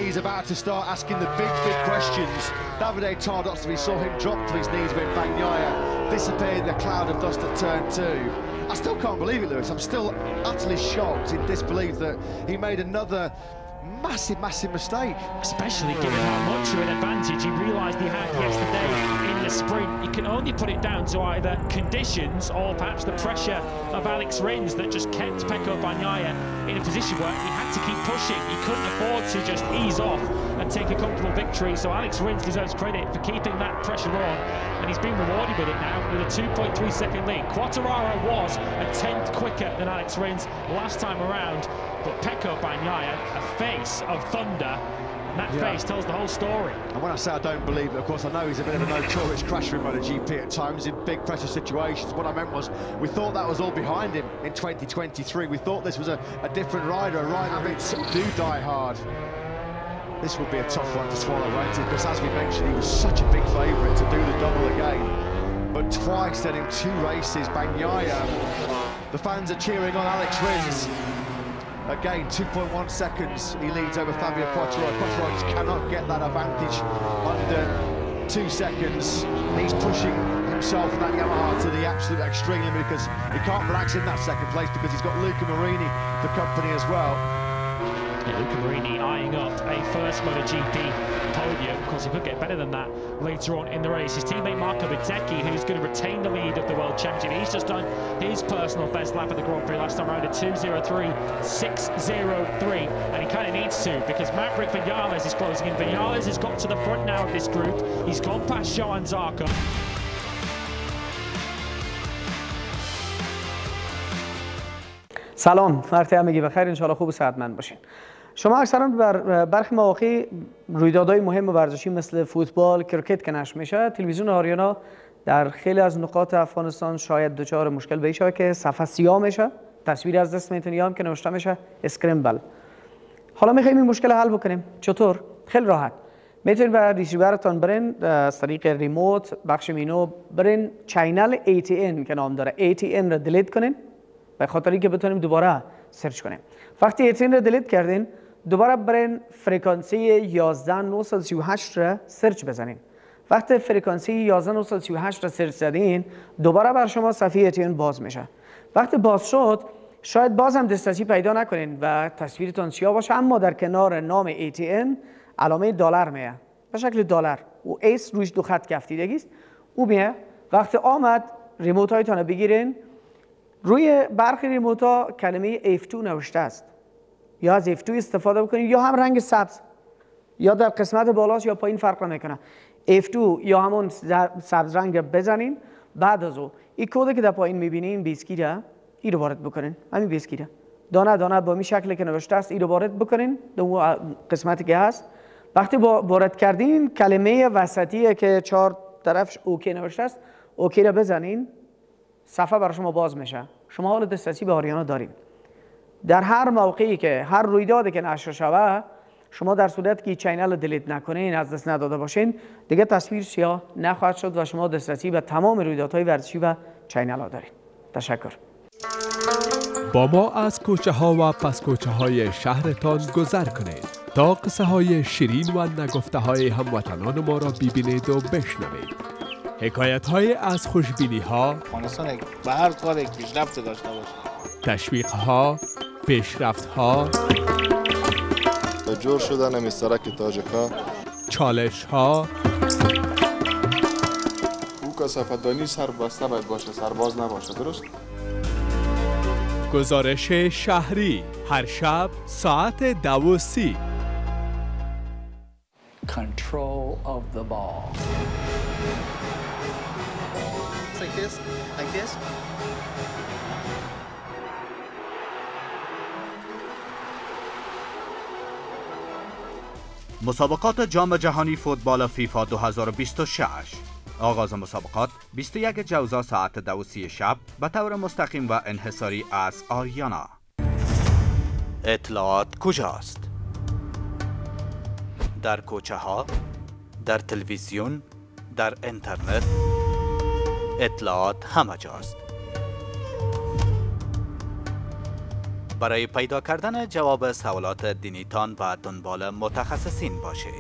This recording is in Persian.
he's about to start asking the big questions. Davide Tardozzi, we saw him drop to his knees when Bagnaia disappeared in the cloud of dust at turn 2. I still can't believe it, Lewis. I'm still utterly shocked in disbelief that he made another massive mistake. Especially given how much of an advantage he realised he had yesterday in the sprint. You can only put it down to either conditions or perhaps the pressure of Alex Rins that just kept Pecco Bagnaia in a position where he had to keep pushing. He couldn't afford to just ease off and take a comfortable victory. So Alex Rins deserves credit for keeping that pressure on, and he's been rewarded with it now with a 2.3 second lead. Quartararo was a tenth quicker than Alex Rins last time around, but Pecco Bagnaia, a face of thunder, and that face tells the whole story. And when I say I don't believe it, of course I know he's a bit of a notorious crasher in MotoGP at times in big pressure situations. What I meant was, we thought that was all behind him in 2023. We thought this was a different rider, a rider that do die hard. This will be a tough one to swallow, won't it? Because as we mentioned, he was such a big favourite to do the double again. But twice then in 2 races, Bagnaia, the fans are cheering on Alex Rins. Again, 2.1 seconds he leads over Fabio Quartararo. Quartararo just cannot get that advantage under 2 seconds. He's pushing himself and that Yamaha to the absolute extreme limit because he can't relax in that second place because he's got Luca Marini for company as well. Yeah, Luca Marini eyeing up a first MotoGP podium. Of course, he could get better than that later on in the race. His teammate Marco Bezzecchi, who's going to retain the lead of the World Championship, he's just done his personal best lap of the Grand Prix last time around at 2:03.603, and he kind of needs to because Maverick Vinales is closing in. Vinales has got to the front now of this group. He's gone past Johan Zarco. سلام، وقت همگی بخیر، انشالله خوب و صحتمند باشین. شما اکثرا بر برخی مواقع رویدادهای مهم ورزشی مثل فوتبال، کرکت که نشر میشه، تلویزیون آریانا در خیلی از نقاط افغانستان شاید دچار مشکل بشه که صفحه سیاه میشه، تصویر از دست میتونه یا هم که نوشته میشه اسکرمبل. حالا میخوایم این مشکل حل بکنیم. چطور؟ خیلی راحت. میتونید به ریسیورتون برین از طریق ریموت بخش مینو برین چینل ATN که نام داره ATN رو دیلیت کنین به خاطر اینکه بتونیم دوباره سرچ کنیم. وقتی ATN رو دیلیت کردین دوباره برین فرکانسی 11938 رو سرچ بزنین. وقتی فرکانسی 11938 رو سرچ زدین دوباره بر شما صفحه ATN باز میشه. وقتی باز شد شاید باز هم دسترسی پیدا نکنین و تصویرتون سیاه باشه، اما در کنار نام ATN علامه دلار میه به شکل دلار و اس روش 2 خط کفتیدگی است. او میه. وقتی آمد ریموت هایتون رو بگیرین، روی برخی ریموت ها کلمه F2 نوشته است، یا از F2 استفاده بکنید یا هم رنگ سبز، یا در قسمت بالاست یا پایین فرق نمیکنه. F2 یا همون سبز رنگ بزنین. بعد از او این کد که در پایین میبینین بیسکیره، این رو وارد بکنین. همین بیسکیره دانه دانه با این شکلی که نوشته است این رو وارد بکنین در اون قسمتی که هست. وقتی وارد کردین کلمه وسطی که 4 طرفش اوکی نوشته است اوکی رو بزنین، صفحه برای شما باز میشه. شما حالا دسترسی به آریانا دارین. در هر موقعی که هر رویدادی که نشر شود، شما در صورتی که چینل رو دیلیت نکنین، از دست نداده باشین، دیگه تصویر سیاه نخواهد شد و شما دسترسی به تمام رویدادهای ورزشی و چینل ها دارین. تشکر. با ما از کوچه ها و پس کوچه های شهرتان گذر کنید تا قصه های شیرین و نگفته های هموطنان ما را ببینید و بشنوید. حکایت های از خوشبینی ها، افغانستان به هر کار یک پیشرفت داشته باشه، تشویق ها، پیشرفت ها، جور شدن مسترک تاجکا، چالش ها، او کثافت‌دانی سربسته باید باشه، سرباز نباشه. درست؟ گزارش شهری هر شب ساعت 12:30. Control of the ball. Like this, like this. مسابقات جام جهانی فوتبال فیفا 2026. آغاز مسابقات 21 جوزا ساعت 12:30 شب به طور مستقیم و انحصاری از آریانا. اطلاعات کجاست؟ در کوچه ها، در تلویزیون، در اینترنت، اطلاعات همه جاست. برای پیدا کردن جواب سوالات دینیتان و دنبال متخصصین باشید.